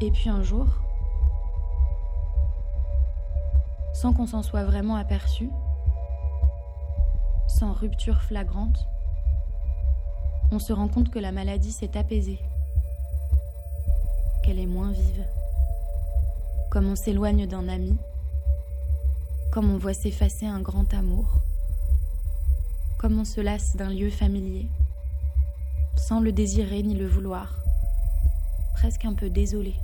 Et puis un jour, sans qu'on s'en soit vraiment aperçu, sans rupture flagrante, on se rend compte que la maladie s'est apaisée, qu'elle est moins vive, comme on s'éloigne d'un ami, comme on voit s'effacer un grand amour, comme on se lasse d'un lieu familier, sans le désirer ni le vouloir, presque un peu désolé.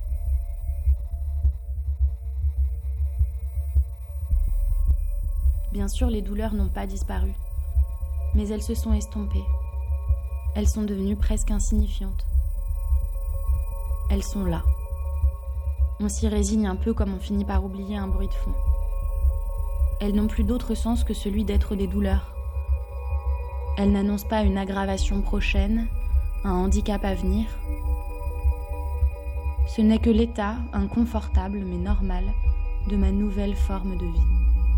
Bien sûr, les douleurs n'ont pas disparu, mais elles se sont estompées. Elles sont devenues presque insignifiantes. Elles sont là. On s'y résigne un peu comme on finit par oublier un bruit de fond. Elles n'ont plus d'autre sens que celui d'être des douleurs. Elles n'annoncent pas une aggravation prochaine, un handicap à venir. Ce n'est que l'état, inconfortable mais normal, de ma nouvelle forme de vie.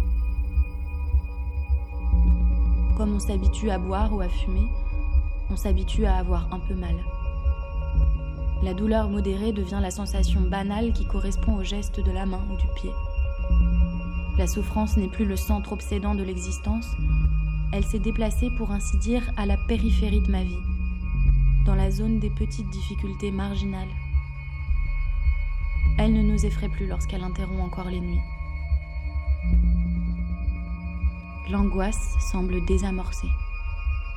Comme on s'habitue à boire ou à fumer, on s'habitue à avoir un peu mal. La douleur modérée devient la sensation banale qui correspond au geste de la main ou du pied. La souffrance n'est plus le centre obsédant de l'existence, elle s'est déplacée pour ainsi dire à la périphérie de ma vie, dans la zone des petites difficultés marginales. Elle ne nous effraie plus lorsqu'elle interrompt encore les nuits. L'angoisse semble désamorcée.